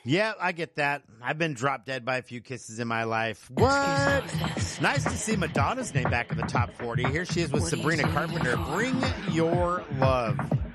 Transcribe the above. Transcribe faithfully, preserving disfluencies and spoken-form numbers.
Yeah, I get that. I've been dropped dead by a few kisses in my life. What? Nice to see Madonna's name back in the top forty. Here she is with Sabrina Carpenter. Bring Your Love.